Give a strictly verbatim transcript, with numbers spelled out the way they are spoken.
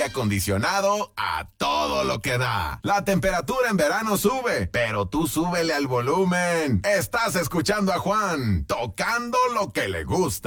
acondicionado a todo lo que da. La temperatura en verano sube, pero tú súbele al volumen. Estás escuchando a Juan, tocando lo que le gusta.